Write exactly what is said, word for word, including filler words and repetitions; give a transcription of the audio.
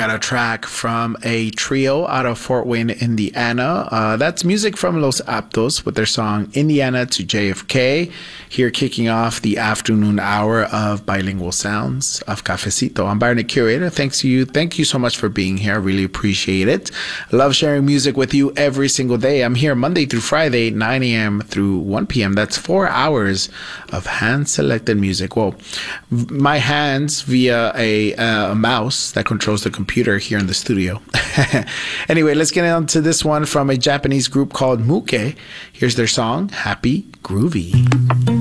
got a track from a trio out of Fort Wayne, Indiana. Uh, that's music from Los Aptos with their song Indiana to J F K. Here kicking off the afternoon hour of Bilingual Sounds of Cafecito. I'm Byron, the curator. Thanks to you. Thank you so much for being here. I really appreciate it. Love sharing music with you every single day. I'm here Monday through Friday, nine a.m. through one p.m. That's four hours of hand-selected music. Well, my hands via a, uh, a mouse that controls the computer here in the studio. Anyway, let's get on to this one from a Japanese group called Muke. Here's their song, Happy Groovy.